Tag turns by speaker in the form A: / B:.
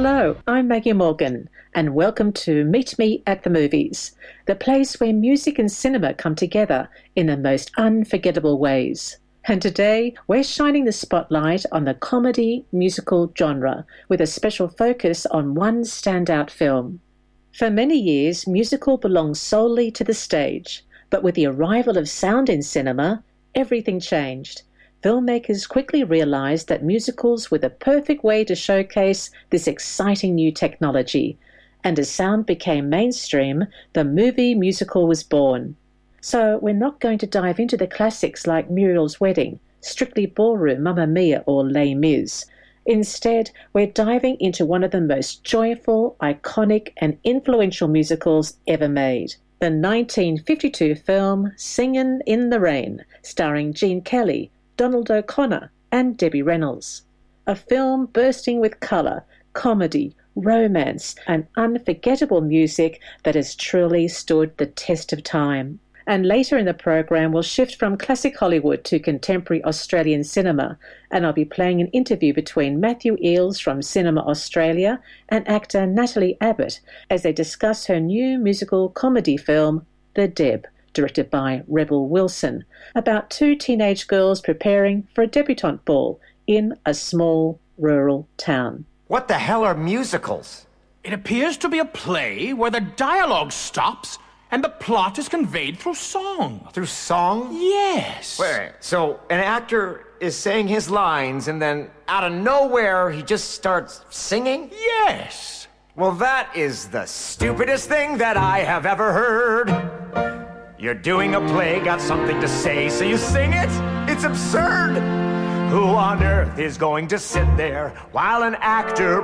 A: Hello, I'm Maggie Morgan, and welcome to Meet Me at the Movies, the place where music and cinema come together in the most unforgettable ways. And today, we're shining the spotlight on the comedy musical genre with a special focus on one standout film. For many years, musical belonged solely to the stage, but with the arrival of sound in cinema, everything changed. Filmmakers quickly realized that musicals were the perfect way to showcase this exciting new technology, and as sound became mainstream, the movie musical was born. So we're not going to dive into the classics like Muriel's Wedding, Strictly Ballroom, Mamma Mia, or Les Mis. Instead, we're diving into one of the most joyful, iconic, and influential musicals ever made. The 1952 film Singin' in the Rain, starring Gene Kelly, Donald O'Connor, and Debbie Reynolds. A film bursting with colour, comedy, romance, and unforgettable music that has truly stood the test of time. And later in the program, we'll shift from classic Hollywood to contemporary Australian cinema, and I'll be playing an interview between Matthew Eales from Cinema Australia and actor Natalie Abbott as they discuss her new musical comedy film, The Deb, directed by Rebel Wilson, about two teenage girls preparing for a debutante ball in a small rural town.
B: What the hell are musicals?
C: It appears to be a play where the dialogue stops and the plot is conveyed through song.
B: Through song?
C: Yes.
B: Wait, so an actor is saying his lines and then out of nowhere he just starts singing?
C: Yes.
B: Well, that is the stupidest thing that I have ever heard. You're doing a play, got something to say, so you sing it? It's absurd! Who on earth is going to sit there while an actor